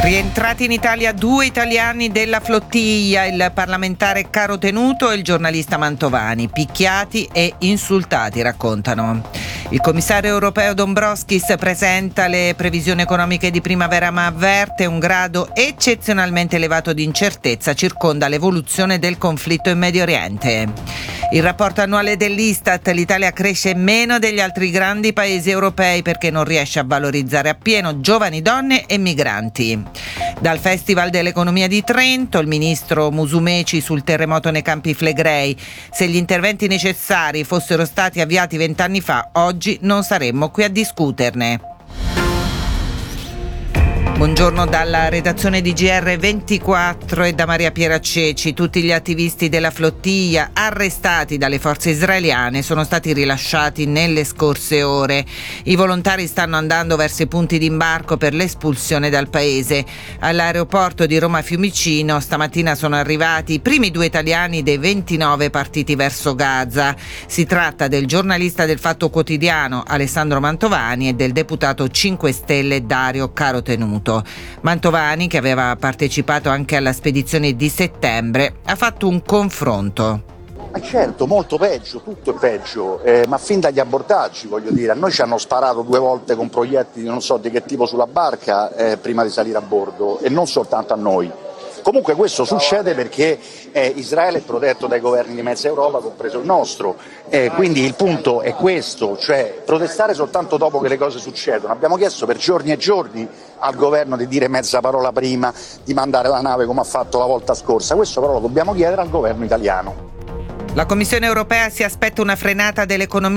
Rientrati in Italia 2 italiani della flottiglia, il parlamentare Caro Tenuto e il giornalista Mantovani, picchiati e insultati, raccontano. Il commissario europeo Dombrovskis presenta le previsioni economiche di primavera, ma avverte un grado eccezionalmente elevato di incertezza circonda l'evoluzione del conflitto in Medio Oriente. Il rapporto annuale dell'Istat: l'Italia cresce meno degli altri grandi paesi europei perché non riesce a valorizzare appieno giovani, donne e migranti. Dal Festival dell'Economia di Trento, il ministro Musumeci sul terremoto nei Campi Flegrei: se gli interventi necessari fossero stati avviati 20 anni fa, oggi non saremmo qui a discuterne. Buongiorno dalla redazione di GR24 e da Maria Piera Ceci. Tutti gli attivisti della flottiglia arrestati dalle forze israeliane sono stati rilasciati nelle scorse ore. I volontari stanno andando verso i punti di imbarco per l'espulsione dal paese. All'aeroporto di Roma Fiumicino stamattina sono arrivati i primi 2 italiani dei 29 partiti verso Gaza. Si tratta del giornalista del Fatto Quotidiano Alessandro Mantovani e del deputato 5 Stelle Dario Caro Tenuto. Mantovani, che aveva partecipato anche alla spedizione di settembre, ha fatto un confronto. Certo, molto peggio, tutto è peggio, ma fin dagli abbordaggi, voglio dire, a noi ci hanno sparato 2 volte con proiettili non so di che tipo sulla barca prima di salire a bordo, e non soltanto a noi. Comunque questo succede perché Israele è protetto dai governi di mezza Europa, compreso il nostro, quindi il punto è questo, cioè protestare soltanto dopo che le cose succedono. Abbiamo chiesto per giorni e giorni al governo di dire mezza parola prima, di mandare la nave come ha fatto la volta scorsa, questo però lo dobbiamo chiedere al governo italiano. La Commissione europea si aspetta una frenata dell'economia